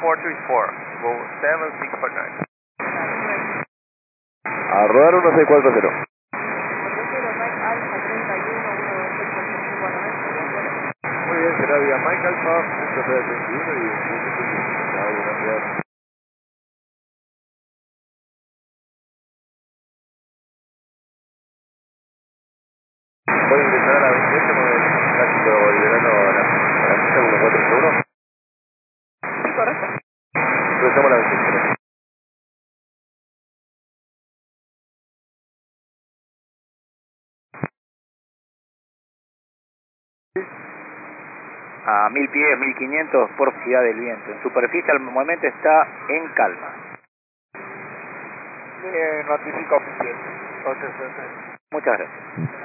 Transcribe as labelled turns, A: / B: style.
A: 434, Go 7649.
B: A rodar 1640. Muy bien, será vía Mike Alpha, 131 y 151, gracias. Voy a ingresar a la 28 con el tránsito liberando la pista 1481.
C: Sí, correcto.
B: Cruzamos la 28.
D: A 1000 pies, 1500 por velocidad del viento. En superficie al momento está en calma.
B: Bien, notifico oficial.
D: Muchas gracias.